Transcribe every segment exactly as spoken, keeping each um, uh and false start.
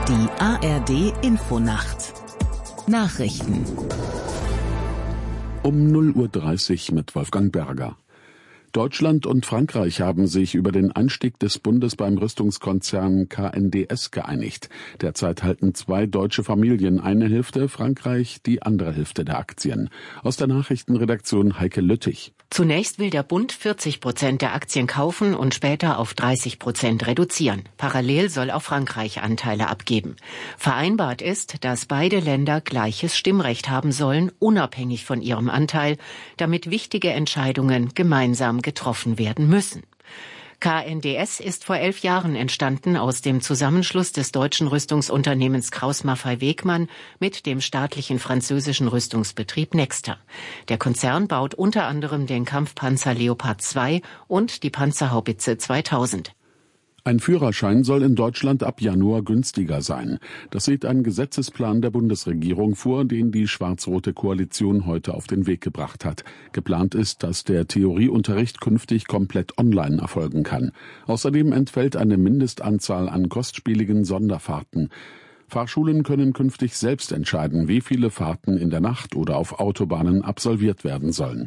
Die A R D-Infonacht Nachrichten um null Uhr dreißig mit Wolfgang Berger. Deutschland und Frankreich haben sich über den Einstieg des Bundes beim Rüstungskonzern K N D S geeinigt. Derzeit halten zwei deutsche Familien eine Hälfte, Frankreich die andere Hälfte der Aktien. Aus der Nachrichtenredaktion Heike Lüttich. Zunächst will der Bund vierzig Prozent der Aktien kaufen und später auf dreißig Prozent reduzieren. Parallel soll auch Frankreich Anteile abgeben. Vereinbart ist, dass beide Länder gleiches Stimmrecht haben sollen, unabhängig von ihrem Anteil, damit wichtige Entscheidungen gemeinsam getroffen werden müssen. K N D S ist vor elf Jahren entstanden aus dem Zusammenschluss des deutschen Rüstungsunternehmens Krauss-Maffei-Wegmann mit dem staatlichen französischen Rüstungsbetrieb Nexter. Der Konzern baut unter anderem den Kampfpanzer Leopard zwei und die Panzerhaubitze zweitausend. Ein Führerschein soll in Deutschland ab Januar günstiger sein. Das sieht ein Gesetzesplan der Bundesregierung vor, den die schwarz-rote Koalition heute auf den Weg gebracht hat. Geplant ist, dass der Theorieunterricht künftig komplett online erfolgen kann. Außerdem entfällt eine Mindestanzahl an kostspieligen Sonderfahrten. Fahrschulen können künftig selbst entscheiden, wie viele Fahrten in der Nacht oder auf Autobahnen absolviert werden sollen.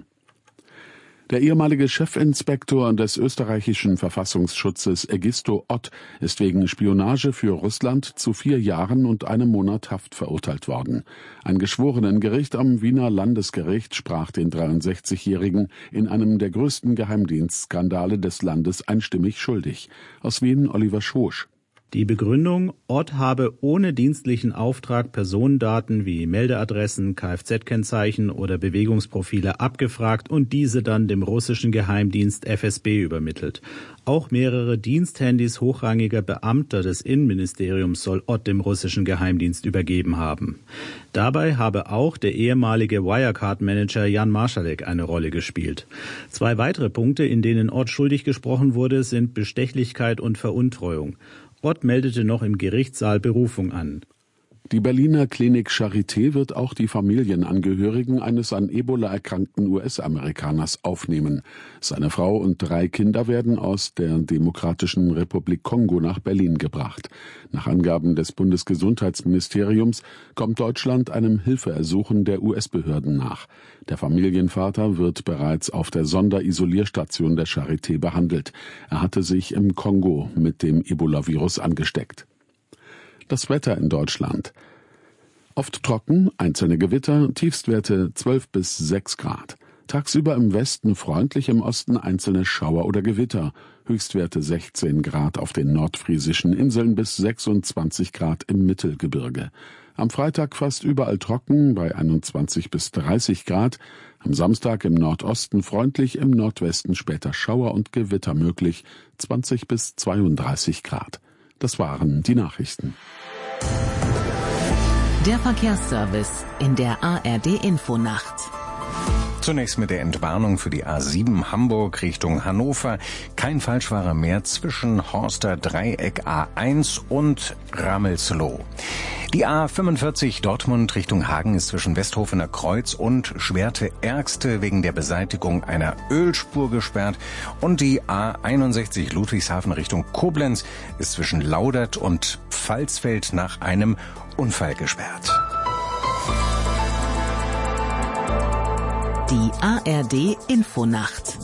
Der ehemalige Chefinspektor des österreichischen Verfassungsschutzes Egisto Ott ist wegen Spionage für Russland zu vier Jahren und einem Monat Haft verurteilt worden. Ein Geschworenengericht am Wiener Landesgericht sprach den dreiundsechzigjährigen in einem der größten Geheimdienstskandale des Landes einstimmig schuldig. Aus Wien Oliver Schosch. Die Begründung, Ott habe ohne dienstlichen Auftrag Personendaten wie Meldeadressen, Kfz-Kennzeichen oder Bewegungsprofile abgefragt und diese dann dem russischen Geheimdienst F S B übermittelt. Auch mehrere Diensthandys hochrangiger Beamter des Innenministeriums soll Ott dem russischen Geheimdienst übergeben haben. Dabei habe auch der ehemalige Wirecard-Manager Jan Marschalek eine Rolle gespielt. Zwei weitere Punkte, in denen Ott schuldig gesprochen wurde, sind Bestechlichkeit und Veruntreuung. Ott meldete noch im Gerichtssaal Berufung an. Die Berliner Klinik Charité wird auch die Familienangehörigen eines an Ebola erkrankten U S-Amerikaners aufnehmen. Seine Frau und drei Kinder werden aus der Demokratischen Republik Kongo nach Berlin gebracht. Nach Angaben des Bundesgesundheitsministeriums kommt Deutschland einem Hilfeersuchen der U S-Behörden nach. Der Familienvater wird bereits auf der Sonderisolierstation der Charité behandelt. Er hatte sich im Kongo mit dem Ebola-Virus angesteckt. Das Wetter in Deutschland. Oft trocken, einzelne Gewitter, Tiefstwerte zwölf bis sechs Grad. Tagsüber im Westen freundlich, im Osten einzelne Schauer oder Gewitter. Höchstwerte sechzehn Grad auf den nordfriesischen Inseln bis sechsundzwanzig Grad im Mittelgebirge. Am Freitag fast überall trocken bei einundzwanzig bis dreißig Grad. Am Samstag im Nordosten freundlich, im Nordwesten später Schauer und Gewitter möglich, zwanzig bis zweiunddreißig Grad. Das waren die Nachrichten. Der Verkehrsservice in der A R D-Infonacht. Zunächst mit der Entwarnung für die A sieben Hamburg Richtung Hannover. Kein Falschfahrer mehr zwischen Horster Dreieck A eins und Ramelsloh. Die A fünfundvierzig Dortmund Richtung Hagen ist zwischen Westhofener Kreuz und Schwerte-Ergste wegen der Beseitigung einer Ölspur gesperrt. Und die A einundsechzig Ludwigshafen Richtung Koblenz ist zwischen Laudert und Pfalzfeld nach einem Unfall gesperrt. Die A R D-Infonacht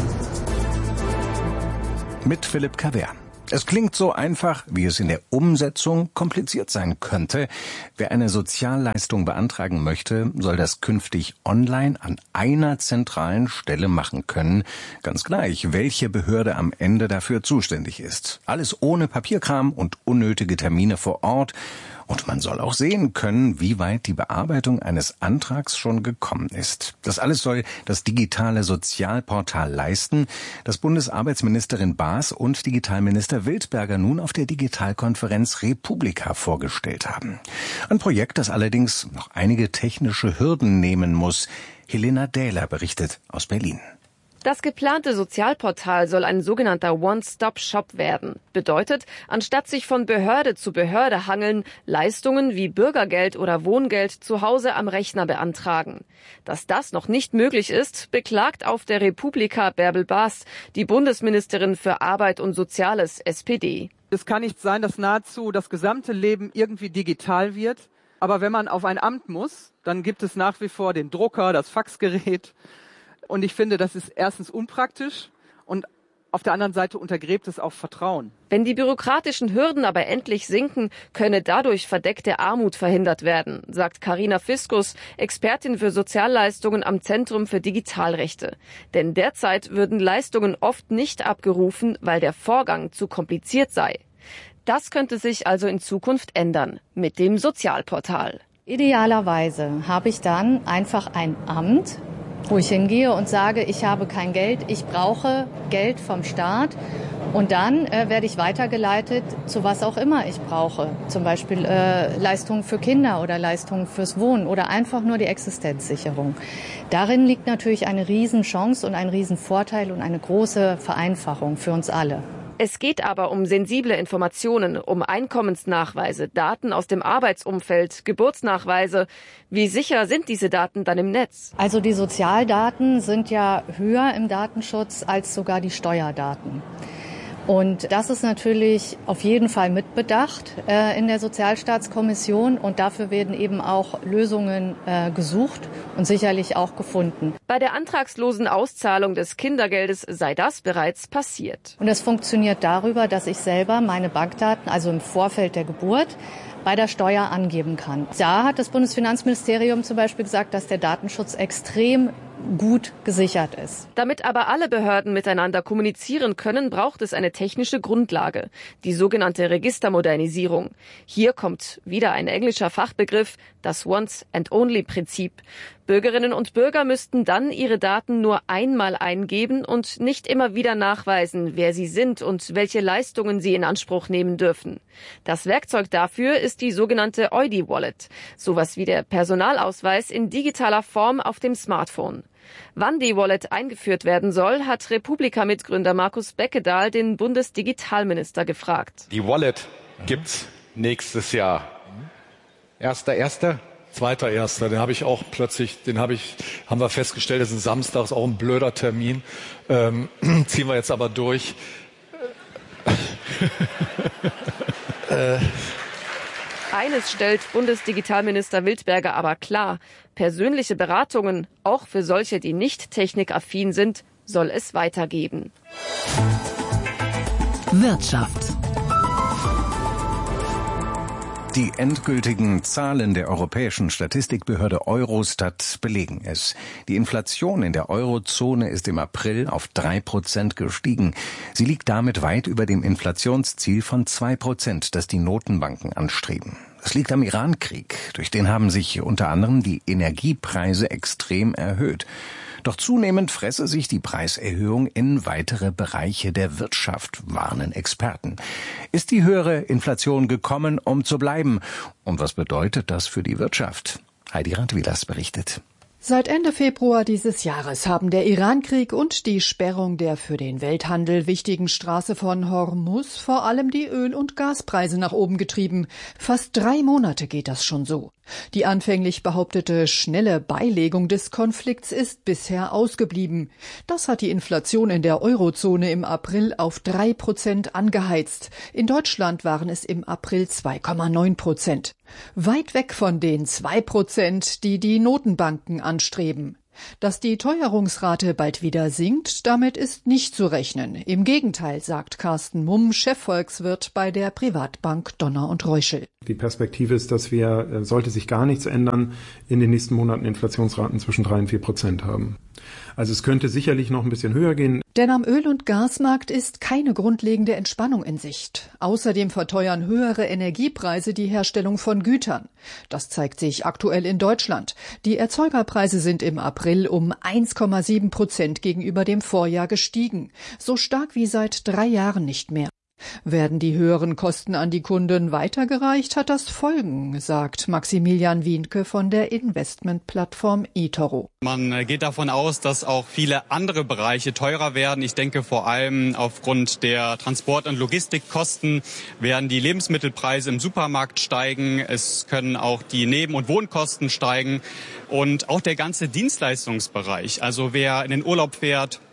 mit Philipp Kavern. Es klingt so einfach, wie es in der Umsetzung kompliziert sein könnte. Wer eine Sozialleistung beantragen möchte, soll das künftig online an einer zentralen Stelle machen können. Ganz gleich, welche Behörde am Ende dafür zuständig ist. Alles ohne Papierkram und unnötige Termine vor Ort. Und man soll auch sehen können, wie weit die Bearbeitung eines Antrags schon gekommen ist. Das alles soll das digitale Sozialportal leisten, das Bundesarbeitsministerin Baas und Digitalminister Wildberger nun auf der Digitalkonferenz Republika vorgestellt haben. Ein Projekt, das allerdings noch einige technische Hürden nehmen muss. Helena Dähler berichtet aus Berlin. Das geplante Sozialportal soll ein sogenannter One-Stop-Shop werden. Bedeutet, anstatt sich von Behörde zu Behörde hangeln, Leistungen wie Bürgergeld oder Wohngeld zu Hause am Rechner beantragen. Dass das noch nicht möglich ist, beklagt auf der Republika Bärbel Baas, die Bundesministerin für Arbeit und Soziales, S P D. Es kann nicht sein, dass nahezu das gesamte Leben irgendwie digital wird. Aber wenn man auf ein Amt muss, dann gibt es nach wie vor den Drucker, das Faxgerät. Und ich finde, das ist erstens unpraktisch und auf der anderen Seite untergräbt es auch Vertrauen. Wenn die bürokratischen Hürden aber endlich sinken, könne dadurch verdeckte Armut verhindert werden, sagt Carina Fiskus, Expertin für Sozialleistungen am Zentrum für Digitalrechte. Denn derzeit würden Leistungen oft nicht abgerufen, weil der Vorgang zu kompliziert sei. Das könnte sich also in Zukunft ändern mit dem Sozialportal. Idealerweise habe ich dann einfach ein Amt, wo ich hingehe und sage, ich habe kein Geld, ich brauche Geld vom Staat. Und dann äh, werde ich weitergeleitet zu was auch immer ich brauche. Zum Beispiel äh, Leistungen für Kinder oder Leistungen fürs Wohnen oder einfach nur die Existenzsicherung. Darin liegt natürlich eine Riesenchance und ein Riesenvorteil und eine große Vereinfachung für uns alle. Es geht aber um sensible Informationen, um Einkommensnachweise, Daten aus dem Arbeitsumfeld, Geburtsnachweise. Wie sicher sind diese Daten dann im Netz? Also die Sozialdaten sind ja höher im Datenschutz als sogar die Steuerdaten. Und das ist natürlich auf jeden Fall mitbedacht äh, in der Sozialstaatskommission und dafür werden eben auch Lösungen äh, gesucht und sicherlich auch gefunden. Bei der antragslosen Auszahlung des Kindergeldes sei das bereits passiert. Und es funktioniert darüber, dass ich selber meine Bankdaten, also im Vorfeld der Geburt, bei der Steuer angeben kann. Da hat das Bundesfinanzministerium zum Beispiel gesagt, dass der Datenschutz extrem gut gesichert ist. Damit aber alle Behörden miteinander kommunizieren können, braucht es eine technische Grundlage, die sogenannte Registermodernisierung. Hier kommt wieder ein englischer Fachbegriff, das Once-and-Only-Prinzip. Bürgerinnen und Bürger müssten dann ihre Daten nur einmal eingeben und nicht immer wieder nachweisen, wer sie sind und welche Leistungen sie in Anspruch nehmen dürfen. Das Werkzeug dafür ist die sogenannte O I D I-Wallet, sowas wie der Personalausweis in digitaler Form auf dem Smartphone. Wann die Wallet eingeführt werden soll, hat Republika-Mitgründer Markus Beckedahl den Bundesdigitalminister gefragt. Die Wallet gibt's nächstes Jahr. Erster, erster. Zweiter Erster, den habe ich auch plötzlich, den habe ich, haben wir festgestellt, das ist ein Samstag, ist auch ein blöder Termin. Ähm, ziehen wir jetzt aber durch. äh. Eines stellt Bundesdigitalminister Wildberger aber klar: Persönliche Beratungen, auch für solche, die nicht technikaffin sind, soll es weitergeben. Wirtschaft. Die endgültigen Zahlen der europäischen Statistikbehörde Eurostat belegen es. Die Inflation in der Eurozone ist im April auf drei Prozent gestiegen. Sie liegt damit weit über dem Inflationsziel von zwei Prozent, das die Notenbanken anstreben. Das liegt am Irankrieg. Durch den haben sich unter anderem die Energiepreise extrem erhöht. Doch zunehmend fresse sich die Preiserhöhung in weitere Bereiche der Wirtschaft, warnen Experten. Ist die höhere Inflation gekommen, um zu bleiben? Und was bedeutet das für die Wirtschaft? Heidi Randwilas berichtet. Seit Ende Februar dieses Jahres haben der Irankrieg und die Sperrung der für den Welthandel wichtigen Straße von Hormuz vor allem die Öl- und Gaspreise nach oben getrieben. Fast drei Monate geht das schon so. Die anfänglich behauptete schnelle Beilegung des Konflikts ist bisher ausgeblieben. Das hat die Inflation in der Eurozone im April auf drei Prozent angeheizt. In Deutschland waren es im April zwei Komma neun Prozent. Weit weg von den zwei Prozent, die die Notenbanken anstreben. Dass die Teuerungsrate bald wieder sinkt, damit ist nicht zu rechnen. Im Gegenteil, sagt Carsten Mumm, Chefvolkswirt bei der Privatbank Donner und Reuschel. Die Perspektive ist, dass wir, sollte sich gar nichts ändern, in den nächsten Monaten Inflationsraten zwischen drei und vier Prozent haben. Also es könnte sicherlich noch ein bisschen höher gehen. Denn am Öl- und Gasmarkt ist keine grundlegende Entspannung in Sicht. Außerdem verteuern höhere Energiepreise die Herstellung von Gütern. Das zeigt sich aktuell in Deutschland. Die Erzeugerpreise sind im April um eins Komma sieben Prozent gegenüber dem Vorjahr gestiegen. So stark wie seit drei Jahren nicht mehr. Werden die höheren Kosten an die Kunden weitergereicht, hat das Folgen, sagt Maximilian Wienke von der Investmentplattform eToro. Man geht davon aus, dass auch viele andere Bereiche teurer werden. Ich denke vor allem aufgrund der Transport- und Logistikkosten werden die Lebensmittelpreise im Supermarkt steigen. Es können auch die Neben- und Wohnkosten steigen und auch der ganze Dienstleistungsbereich. Also wer in den Urlaub fährt,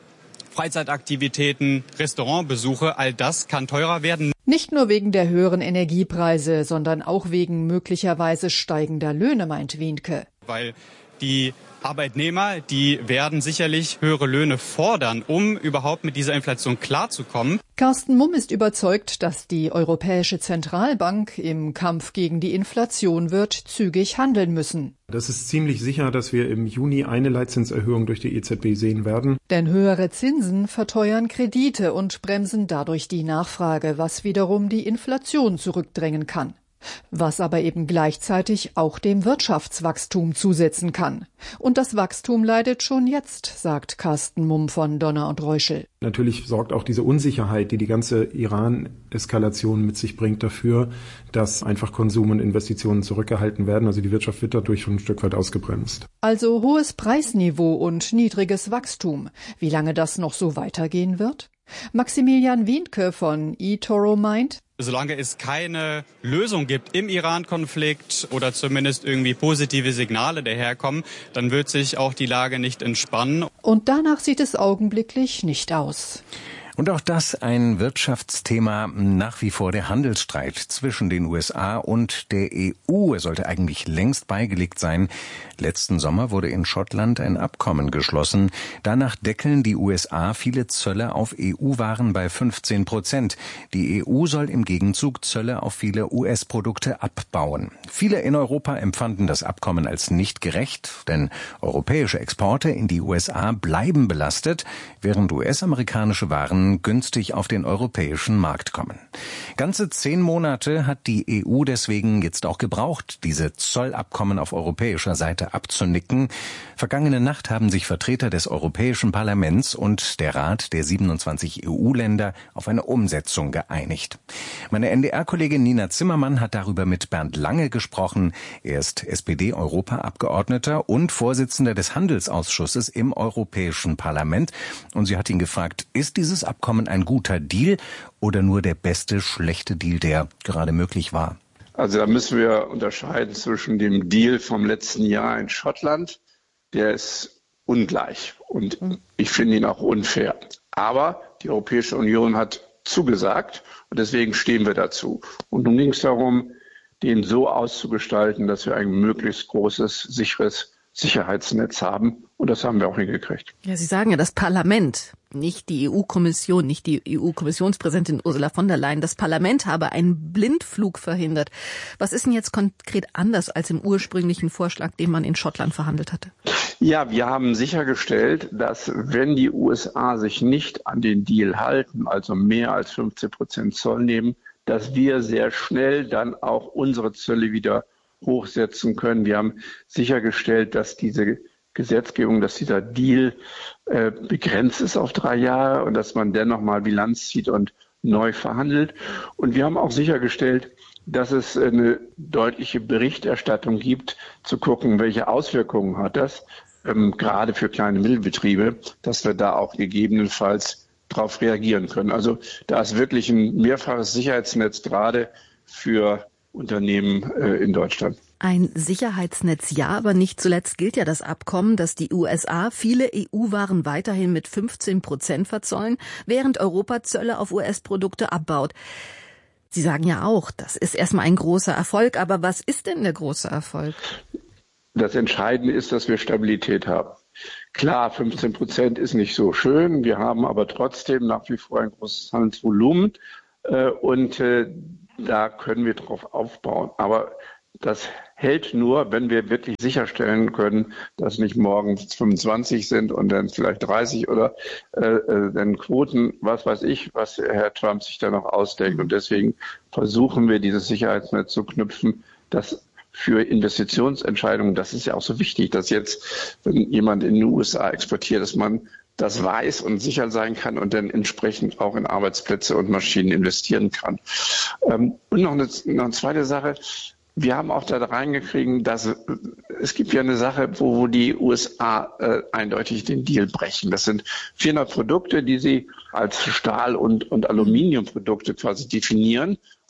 Freizeitaktivitäten, Restaurantbesuche, all das kann teurer werden. Nicht nur wegen der höheren Energiepreise, sondern auch wegen möglicherweise steigender Löhne, meint Wienke. Weil die Arbeitnehmer, die werden sicherlich höhere Löhne fordern, um überhaupt mit dieser Inflation klarzukommen. Carsten Mumm ist überzeugt, dass die Europäische Zentralbank im Kampf gegen die Inflation wird zügig handeln müssen. Das ist ziemlich sicher, dass wir im Juni eine Leitzinserhöhung durch die E Z B sehen werden. Denn höhere Zinsen verteuern Kredite und bremsen dadurch die Nachfrage, was wiederum die Inflation zurückdrängen kann. Was aber eben gleichzeitig auch dem Wirtschaftswachstum zusetzen kann. Und das Wachstum leidet schon jetzt, sagt Carsten Mumm von Donner und Reuschel. Natürlich sorgt auch diese Unsicherheit, die die ganze Iran-Eskalation mit sich bringt, dafür, dass einfach Konsum und Investitionen zurückgehalten werden. Also die Wirtschaft wird dadurch schon ein Stück weit ausgebremst. Also hohes Preisniveau und niedriges Wachstum. Wie lange das noch so weitergehen wird? Maximilian Wienke von eToro meint, solange es keine Lösung gibt im Iran-Konflikt oder zumindest irgendwie positive Signale daherkommen, dann wird sich auch die Lage nicht entspannen. Und danach sieht es augenblicklich nicht aus. Und auch das ein Wirtschaftsthema, nach wie vor der Handelsstreit zwischen den U S A und der E U. Er sollte eigentlich längst beigelegt sein. Letzten Sommer wurde in Schottland ein Abkommen geschlossen. Danach deckeln die U S A viele Zölle auf E U-Waren bei fünfzehn Prozent. Die E U soll im Gegenzug Zölle auf viele U S-Produkte abbauen. Viele in Europa empfanden das Abkommen als nicht gerecht, denn europäische Exporte in die U S A bleiben belastet, während U S-amerikanische Waren günstig auf den europäischen Markt kommen. Ganze zehn Monate hat die E U deswegen jetzt auch gebraucht, diese Zollabkommen auf europäischer Seite abzunicken. Vergangene Nacht haben sich Vertreter des Europäischen Parlaments und der Rat der siebenundzwanzig E U-Länder auf eine Umsetzung geeinigt. Meine N D R-Kollegin Nina Zimmermann hat darüber mit Bernd Lange gesprochen. Er ist S P D-Europaabgeordneter und Vorsitzender des Handelsausschusses im Europäischen Parlament. Und sie hat ihn gefragt, ist dieses Abkommen ein guter Deal oder nur der beste schlechte Deal, der gerade möglich war? Also da müssen wir unterscheiden zwischen dem Deal vom letzten Jahr in Schottland, der ist ungleich und ich finde ihn auch unfair. Aber die Europäische Union hat zugesagt und deswegen stehen wir dazu. Und nun ging es darum, den so auszugestalten, dass wir ein möglichst großes, sicheres Sicherheitsnetz haben. Und das haben wir auch hingekriegt. Ja, Sie sagen ja, das Parlament, nicht die E U-Kommission, nicht die E U-Kommissionspräsidentin Ursula von der Leyen, das Parlament habe einen Blindflug verhindert. Was ist denn jetzt konkret anders als im ursprünglichen Vorschlag, den man in Schottland verhandelt hatte? Ja, wir haben sichergestellt, dass wenn die U S A sich nicht an den Deal halten, also mehr als fünfzehn Prozent Zoll nehmen, dass wir sehr schnell dann auch unsere Zölle wieder hochsetzen können. Wir haben sichergestellt, dass diese Gesetzgebung, dass dieser Deal äh, begrenzt ist auf drei Jahre und dass man dennoch mal Bilanz zieht und neu verhandelt. Und wir haben auch sichergestellt, dass es eine deutliche Berichterstattung gibt, zu gucken, welche Auswirkungen hat das, ähm, gerade für kleine Mittelbetriebe, dass wir da auch gegebenenfalls darauf reagieren können. Also da ist wirklich ein mehrfaches Sicherheitsnetz gerade für Unternehmen äh, in Deutschland. Ein Sicherheitsnetz ja, aber nicht zuletzt gilt ja das Abkommen, dass die U S A viele E U-Waren weiterhin mit fünfzehn Prozent verzollen, während Europa Zölle auf U S-Produkte abbaut. Sie sagen ja auch, das ist erstmal ein großer Erfolg, aber was ist denn der große Erfolg? Das Entscheidende ist, dass wir Stabilität haben. Klar, fünfzehn Prozent ist nicht so schön, wir haben aber trotzdem nach wie vor ein großes Handelsvolumen äh, und äh, da können wir drauf aufbauen. Aber das hält nur, wenn wir wirklich sicherstellen können, dass nicht morgen fünfundzwanzig sind und dann vielleicht dreißig oder äh, äh, dann Quoten, was weiß ich, was Herr Trump sich da noch ausdenkt. Und deswegen versuchen wir, dieses Sicherheitsnetz zu knüpfen, dass für Investitionsentscheidungen, das ist ja auch so wichtig, dass jetzt, wenn jemand in die U S A exportiert, dass man das weiß und sicher sein kann und dann entsprechend auch in Arbeitsplätze und Maschinen investieren kann. Ähm, und noch eine, noch eine zweite Sache. Wir haben auch da reingekriegt, dass es gibt ja eine Sache, wo, wo die U S A äh, eindeutig den Deal brechen. Das sind vierhundert Produkte, die sie als Stahl- und, und Aluminiumprodukte quasi definieren.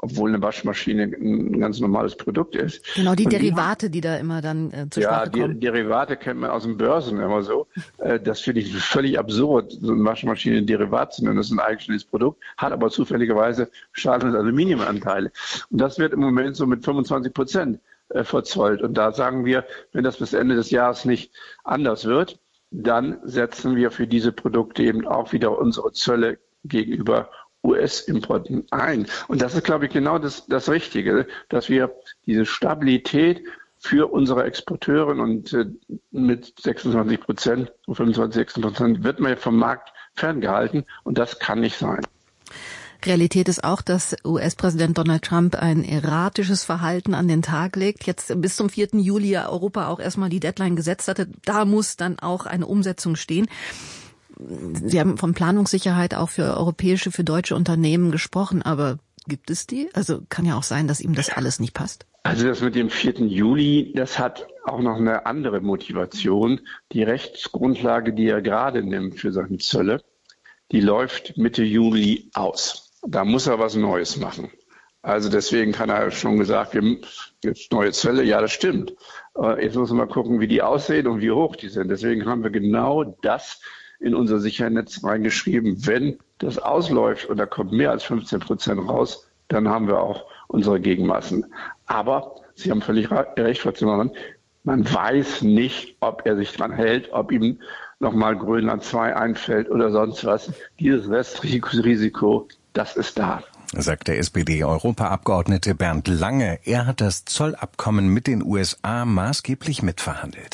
obwohl eine Waschmaschine ein ganz normales Produkt ist. Genau, die und Derivate, die, die da immer dann äh, zur ja, Sprache kommen. Ja, Derivate kennt man aus den Börsen immer so. Äh, das finde ich völlig absurd, so eine Waschmaschine ein Derivat zu nennen. Das ist ein eigenständiges Produkt, hat aber zufälligerweise Stahl- und Aluminiumanteile. Und das wird im Moment so mit fünfundzwanzig Prozent äh, verzollt. Und da sagen wir, wenn das bis Ende des Jahres nicht anders wird, dann setzen wir für diese Produkte eben auch wieder unsere Zölle gegenüber U S-Importen ein. Und das ist, glaube ich, genau das, das Richtige, dass wir diese Stabilität für unsere Exporteure und äh, mit sechsundzwanzig Prozent, fünfundzwanzig, sechsundzwanzig Prozent wird man ja vom Markt ferngehalten und das kann nicht sein. Realität ist auch, dass U S-Präsident Donald Trump ein erratisches Verhalten an den Tag legt. Jetzt bis zum vierten Juli ja Europa auch erstmal die Deadline gesetzt hatte. Da muss dann auch eine Umsetzung stehen. Sie haben von Planungssicherheit auch für europäische, für deutsche Unternehmen gesprochen, aber gibt es die? Also kann ja auch sein, dass ihm das alles nicht passt. Also das mit dem vierten Juli, das hat auch noch eine andere Motivation. Die Rechtsgrundlage, die er gerade nimmt für seine Zölle, die läuft Mitte Juli aus. Da muss er was Neues machen. Also deswegen kann er schon gesagt, wir jetzt neue Zölle, ja, das stimmt. Jetzt muss man mal gucken, wie die aussehen und wie hoch die sind. Deswegen haben wir genau das in unser Sicherheitsnetz reingeschrieben. Wenn das ausläuft und da kommt mehr als fünfzehn Prozent raus, dann haben wir auch unsere Gegenmaßen. Aber Sie haben völlig recht, Frau Zimmermann, man weiß nicht, ob er sich dran hält, ob ihm nochmal Grönland zwei einfällt oder sonst was. Dieses Restrisiko, das ist da. Sagt der S P D-Europaabgeordnete Bernd Lange. Er hat das Zollabkommen mit den U S A maßgeblich mitverhandelt.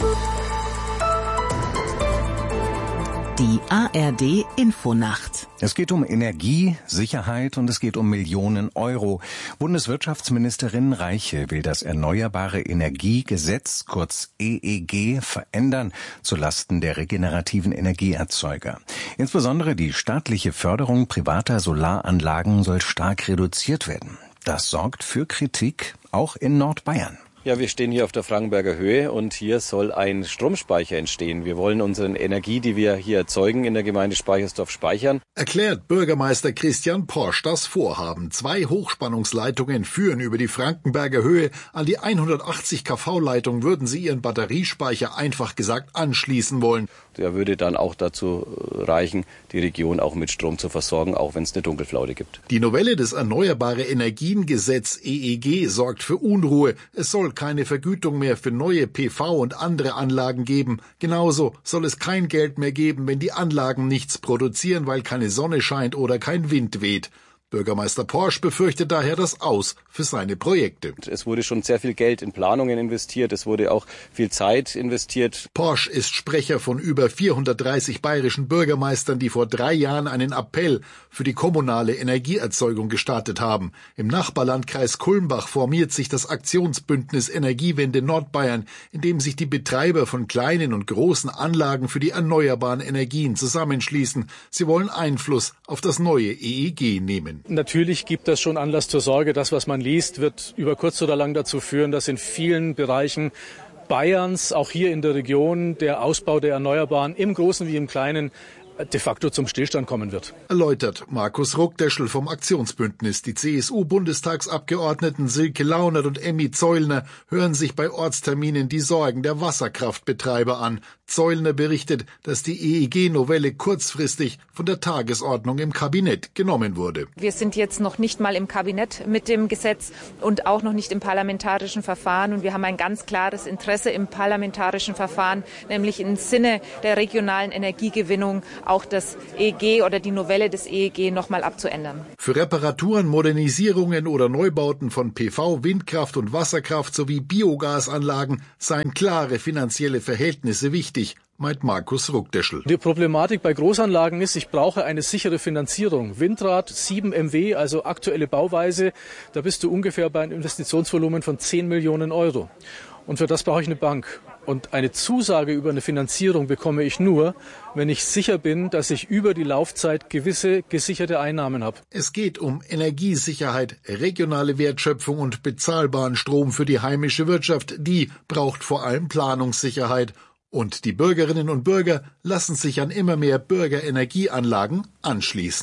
Die A R D-Infonacht. Es geht um Energie, Sicherheit und es geht um Millionen Euro. Bundeswirtschaftsministerin Reiche will das Erneuerbare Energiegesetz, kurz E E G, verändern zulasten der regenerativen Energieerzeuger. Insbesondere die staatliche Förderung privater Solaranlagen soll stark reduziert werden. Das sorgt für Kritik, auch in Nordbayern. Ja, wir stehen hier auf der Frankenberger Höhe und hier soll ein Stromspeicher entstehen. Wir wollen unsere Energie, die wir hier erzeugen, in der Gemeinde Speichersdorf speichern. Erklärt Bürgermeister Christian Porsch das Vorhaben. Zwei Hochspannungsleitungen führen über die Frankenberger Höhe. An die hundertachtzig Kilovolt-Leitung würden sie ihren Batteriespeicher einfach gesagt anschließen wollen. Der würde dann auch dazu reichen, die Region auch mit Strom zu versorgen, auch wenn es eine Dunkelflaute gibt. Die Novelle des Erneuerbare Energiengesetz E E G sorgt für Unruhe. Es soll keine Vergütung mehr für neue P V und andere Anlagen geben. Genauso soll es kein Geld mehr geben, wenn die Anlagen nichts produzieren, weil keine Sonne scheint oder kein Wind weht. Bürgermeister Porsch befürchtet daher das Aus für seine Projekte. Es wurde schon sehr viel Geld in Planungen investiert, es wurde auch viel Zeit investiert. Porsch ist Sprecher von über vierhundertdreißig bayerischen Bürgermeistern, die vor drei Jahren einen Appell für die kommunale Energieerzeugung gestartet haben. Im Nachbarlandkreis Kulmbach formiert sich das Aktionsbündnis Energiewende Nordbayern, in dem sich die Betreiber von kleinen und großen Anlagen für die erneuerbaren Energien zusammenschließen. Sie wollen Einfluss auf das neue E E G nehmen. Natürlich gibt das schon Anlass zur Sorge. Das, was man liest, wird über kurz oder lang dazu führen, dass in vielen Bereichen Bayerns, auch hier in der Region, der Ausbau der Erneuerbaren im Großen wie im Kleinen de facto zum Stillstand kommen wird. Erläutert Markus Ruckdeschl vom Aktionsbündnis. Die C S U-Bundestagsabgeordneten Silke Launert und Emmy Zeulner hören sich bei Ortsterminen die Sorgen der Wasserkraftbetreiber an. Zeulner berichtet, dass die E E G-Novelle kurzfristig von der Tagesordnung im Kabinett genommen wurde. Wir sind jetzt noch nicht mal im Kabinett mit dem Gesetz und auch noch nicht im parlamentarischen Verfahren. Und wir haben ein ganz klares Interesse im parlamentarischen Verfahren, nämlich im Sinne der regionalen Energiegewinnung auch das E E G oder die Novelle des E E G nochmal abzuändern. Für Reparaturen, Modernisierungen oder Neubauten von P V, Windkraft und Wasserkraft sowie Biogasanlagen seien klare finanzielle Verhältnisse wichtig, meint Markus Ruckdeschl. Die Problematik bei Großanlagen ist, ich brauche eine sichere Finanzierung. Windrad sieben Megawatt, also aktuelle Bauweise, da bist du ungefähr bei einem Investitionsvolumen von zehn Millionen Euro. Und für das brauche ich eine Bank. Und eine Zusage über eine Finanzierung bekomme ich nur, wenn ich sicher bin, dass ich über die Laufzeit gewisse gesicherte Einnahmen habe. Es geht um Energiesicherheit, regionale Wertschöpfung und bezahlbaren Strom für die heimische Wirtschaft. Die braucht vor allem Planungssicherheit. Und die Bürgerinnen und Bürger lassen sich an immer mehr Bürgerenergieanlagen anschließen.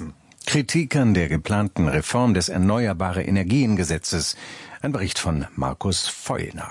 Kritik an der geplanten Reform des Erneuerbare Energien-Gesetzes. Ein Bericht von Markus Feulner.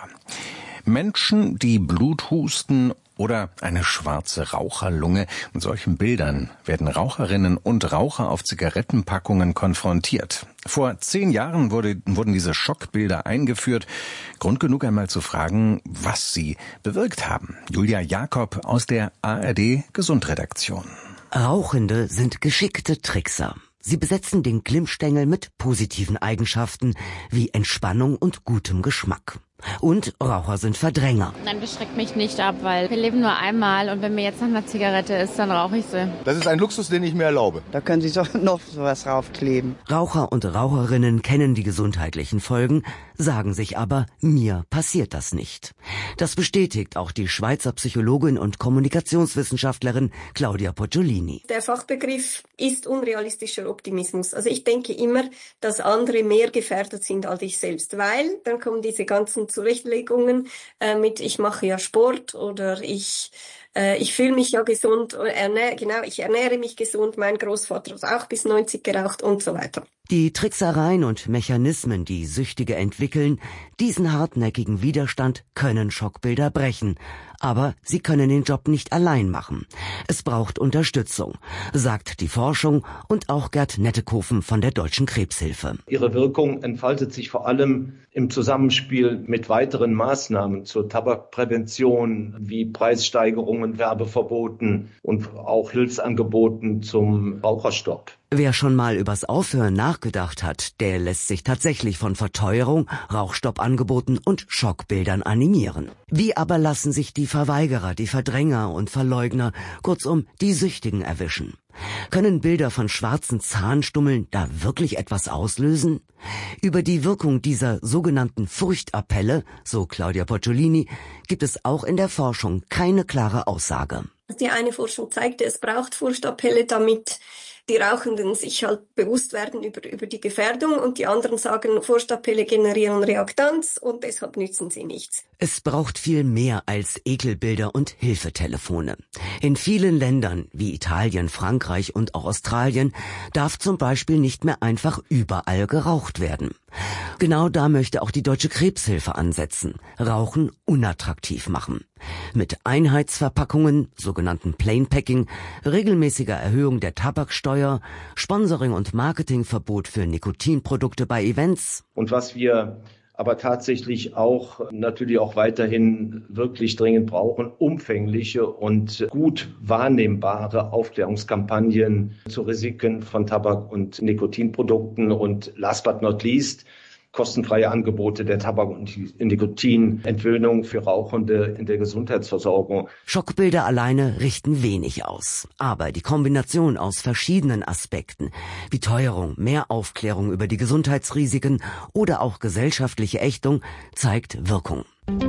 Menschen, die Blut husten oder eine schwarze Raucherlunge. Mit solchen Bildern werden Raucherinnen und Raucher auf Zigarettenpackungen konfrontiert. Vor zehn Jahren wurde, wurden diese Schockbilder eingeführt. Grund genug einmal zu fragen, was sie bewirkt haben. Julia Jakob aus der A R D Gesundredaktion. Rauchende sind geschickte Trickser. Sie besetzen den Glimmstängel mit positiven Eigenschaften wie Entspannung und gutem Geschmack. Und Raucher sind Verdränger. Nein, das schreckt mich nicht ab, weil wir leben nur einmal und wenn mir jetzt noch eine Zigarette ist, dann rauche ich sie. Das ist ein Luxus, den ich mir erlaube. Da können Sie doch noch sowas raufkleben. Raucher und Raucherinnen kennen die gesundheitlichen Folgen, sagen sich aber, mir passiert das nicht. Das bestätigt auch die Schweizer Psychologin und Kommunikationswissenschaftlerin Claudia Poggiolini. Der Fachbegriff ist unrealistischer Optimismus. Also ich denke immer, dass andere mehr gefährdet sind als ich selbst, weil dann kommen diese ganzen Zurechtlegungen äh, mit ich mache ja Sport oder ich äh, ich fühle mich ja gesund, ernähr, genau, ich ernähre mich gesund, mein Großvater hat auch bis neunzig geraucht und so weiter. Die Tricksereien und Mechanismen, die Süchtige entwickeln, diesen hartnäckigen Widerstand können Schockbilder brechen. Aber sie können den Job nicht allein machen. Es braucht Unterstützung, sagt die Forschung und auch Gerd Nettekofen von der Deutschen Krebshilfe. Ihre Wirkung entfaltet sich vor allem im Zusammenspiel mit weiteren Maßnahmen zur Tabakprävention wie Preissteigerungen, Werbeverboten und auch Hilfsangeboten zum Raucherstopp. Wer schon mal übers Aufhören nachgedacht hat, der lässt sich tatsächlich von Verteuerung, Rauchstoppangeboten und Schockbildern animieren. Wie aber lassen sich die Verweigerer, die Verdränger und Verleugner, kurzum die Süchtigen erwischen? Können Bilder von schwarzen Zahnstummeln da wirklich etwas auslösen? Über die Wirkung dieser sogenannten Furchtappelle, so Claudia Poggiolini, gibt es auch in der Forschung keine klare Aussage. Die eine Forschung zeigte, es braucht Furchtappelle, damit die Rauchenden sich halt bewusst werden über, über die Gefährdung und die anderen sagen, Furchtappelle generieren Reaktanz und deshalb nützen sie nichts. Es braucht viel mehr als Ekelbilder und Hilfetelefone. In vielen Ländern wie Italien, Frankreich und auch Australien darf zum Beispiel nicht mehr einfach überall geraucht werden. Genau da möchte auch die Deutsche Krebshilfe ansetzen, Rauchen unattraktiv machen. Mit Einheitsverpackungen, sogenannten Plain Packing, regelmäßiger Erhöhung der Tabaksteuer, Sponsoring und Marketingverbot für Nikotinprodukte bei Events. Und was wir aber tatsächlich auch natürlich auch weiterhin wirklich dringend brauchen, umfängliche und gut wahrnehmbare Aufklärungskampagnen zu Risiken von Tabak- und Nikotinprodukten und last but not least kostenfreie Angebote der Tabak- und Nikotinentwöhnung für Rauchende in der Gesundheitsversorgung. Schockbilder alleine richten wenig aus. Aber die Kombination aus verschiedenen Aspekten, wie Teuerung, mehr Aufklärung über die Gesundheitsrisiken oder auch gesellschaftliche Ächtung, zeigt Wirkung.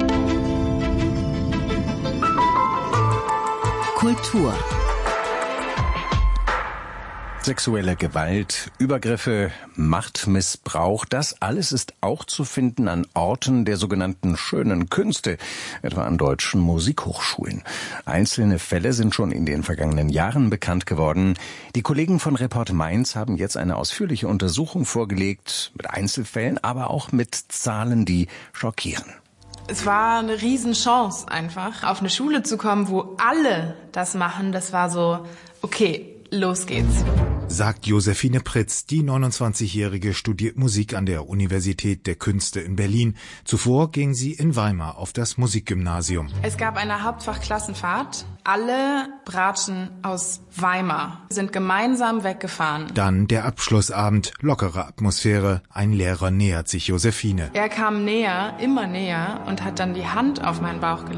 Kultur. Sexuelle Gewalt, Übergriffe, Machtmissbrauch, das alles ist auch zu finden an Orten der sogenannten schönen Künste, etwa an deutschen Musikhochschulen. Einzelne Fälle sind schon in den vergangenen Jahren bekannt geworden. Die Kollegen von Report Mainz haben jetzt eine ausführliche Untersuchung vorgelegt, mit Einzelfällen, aber auch mit Zahlen, die schockieren. Es war eine Riesenchance einfach, auf eine Schule zu kommen, wo alle das machen. Das war so, okay, los geht's. Sagt Josephine Pritz. Die neunundzwanzigjährige studiert Musik an der Universität der Künste in Berlin. Zuvor ging sie in Weimar auf das Musikgymnasium. Es gab eine Hauptfachklassenfahrt. Alle Bratschen aus Weimar sind gemeinsam weggefahren. Dann der Abschlussabend, lockere Atmosphäre. Ein Lehrer nähert sich Josephine. Er kam näher, immer näher und hat dann die Hand auf meinen Bauch gelegt.